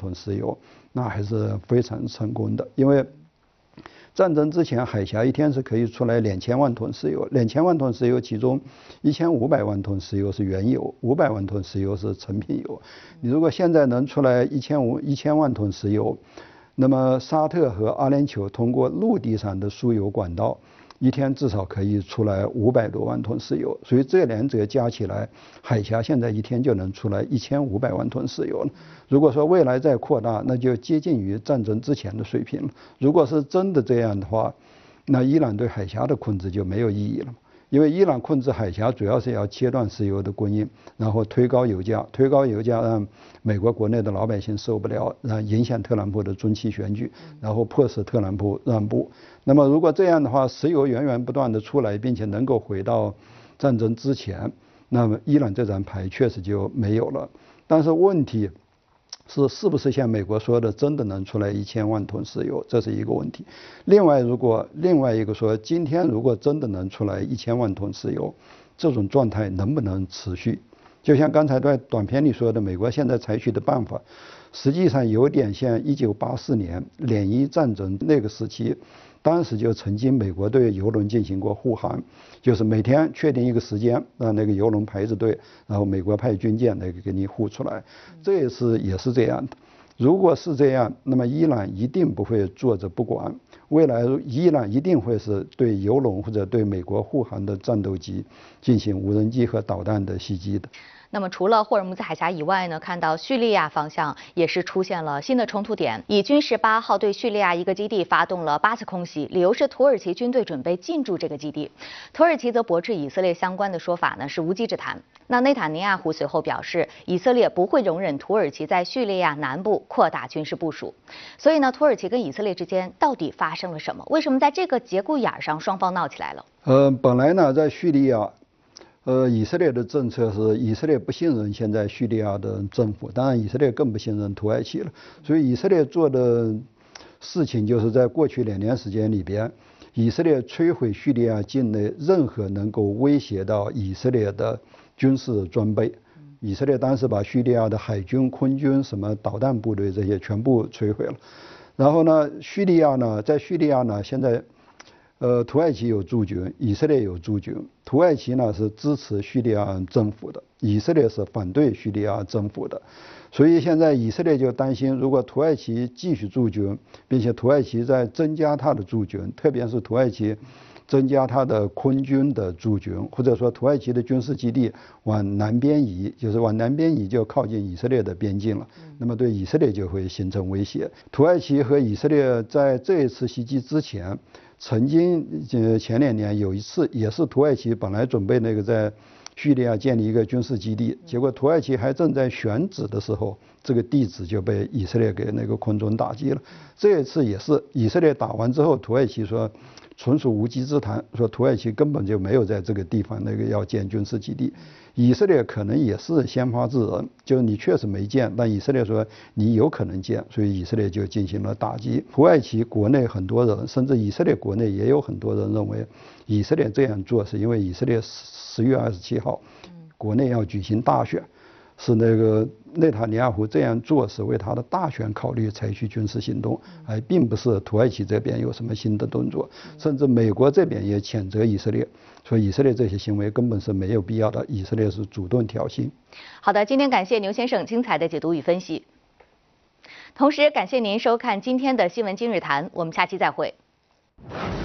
吨石油，那还是非常成功的。因为战争之前，海峡一天是可以出来2000万吨石油，2000万吨石油，其中1500万吨石油是原油，500万吨石油是成品油。你如果现在能出来1000万吨石油，那么沙特和阿联酋通过陆地上的输油管道，一天至少可以出来500多万吨石油，所以这两者加起来，海峡现在一天就能出来1500万吨石油了。如果说未来再扩大，那就接近于战争之前的水平了。如果是真的这样的话，那伊朗对海峡的控制就没有意义了。因为伊朗控制海峡主要是要切断石油的供应，然后推高油价，推高油价让美国国内的老百姓受不了，让影响特朗普的中期选举，然后迫使特朗普让步。那么如果这样的话，石油源源不断的出来，并且能够回到战争之前，那么伊朗这张牌确实就没有了。但是问题是不是像美国说的真的能出来1000万吨石油，这是一个问题。另外一个说，今天如果真的能出来1000万吨石油，这种状态能不能持续？就像刚才在短片里说的，美国现在采取的办法，实际上有点像1984年联伊战争那个时期。当时就曾经美国对油轮进行过护航，就是每天确定一个时间，让那个油轮排着队，然后美国派军舰那个给你护出来。这一次也是这样的。如果是这样，那么伊朗一定不会坐着不管，未来伊朗一定会是对油轮或者对美国护航的战斗机进行无人机和导弹的袭击的。 那么除了霍尔木兹海峡以外呢，看到叙利亚方向也是出现了新的冲突点。以军18号对叙利亚一个基地发动了8次空袭，理由是土耳其军队准备进驻这个基地。土耳其则驳斥以色列相关的说法呢是无稽之谈。那内塔尼亚胡随后表示，以色列不会容忍土耳其在叙利亚南部扩大军事部署。所以呢，土耳其跟以色列之间到底发生了什么？为什么在这个节骨眼上双方闹起来了？ 本来呢，在叙利亚。以色列的政策是，以色列不信任现在叙利亚的政府，当然以色列更不信任土耳其了。所以以色列做的事情就是在过去2年时间里边，以色列摧毁叙利亚境内任何能够威胁到以色列的军事装备。以色列当时把叙利亚的海军、空军、什么导弹部队这些全部摧毁了。然后呢，在叙利亚呢，现在。土耳其有驻军，以色列有驻军。土耳其呢是支持叙利亚政府的，以色列是反对叙利亚政府的。所以现在以色列就担心，如果土耳其继续驻军，并且土耳其在增加它的驻军，特别是土耳其增加它的空军的驻军，或者说土耳其的军事基地往南边移，就是往南边移就靠近以色列的边境了，那么对以色列就会形成威胁。土耳其和以色列在这一次袭击之前，曾经前2年有一次，也是土耳其本来准备那个在叙利亚建立一个军事基地，结果土耳其还正在选址的时候，这个地址就被以色列给那个空中打击了。这一次也是以色列打完之后，土耳其说纯属无稽之谈，说土耳其根本就没有在这个地方那个要建军事基地。以色列可能也是先发制人，就是你确实没建，但以色列说你有可能建，所以以色列就进行了打击。土耳其国内很多人，甚至以色列国内也有很多人认为，以色列这样做是因为以色列10月27号国内要举行大选，是那个内塔尼亚胡这样做是为他的大选考虑采取军事行动，而并不是土耳其这边有什么新的动作。甚至美国这边也谴责以色列，说以色列这些行为根本是没有必要的，以色列是主动挑衅。 好的，今天感谢牛先生精彩的解读与分析，同时感谢您收看今天的新闻今日谈，我们下期再会。